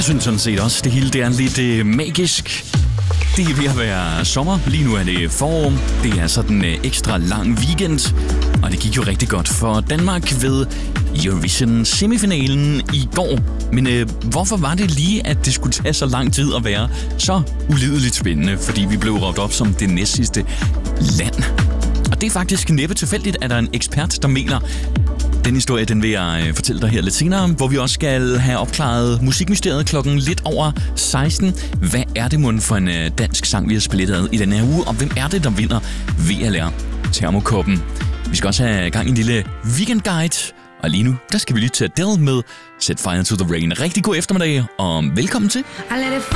Jeg synes sådan set også, det hele det er lidt magisk. Det er ved at være sommer. Lige nu er det forår. Det er sådan en ekstra lang weekend. Og det gik jo rigtig godt for Danmark ved Eurovision semifinalen i går. Men hvorfor var det lige, at det skulle tage så lang tid at være så ulideligt spændende? Fordi vi blev råbt op som det næstsidste land. Og det er faktisk næppe tilfældigt, at der er en ekspert, der mener. Den historie, den vil jeg fortælle dig her lidt senere, hvor vi også skal have opklaret musikmysteriet klokken lidt over 16. Hvad er det mon for en dansk sang, vi har spillet i denne her uge, og hvem er det, der vinder VLR Termokoppen? Vi skal også have gang i en lille weekendguide, og lige nu, der skal vi lytte til Adele med Set Fire to the Rain. Rigtig god eftermiddag, og velkommen til.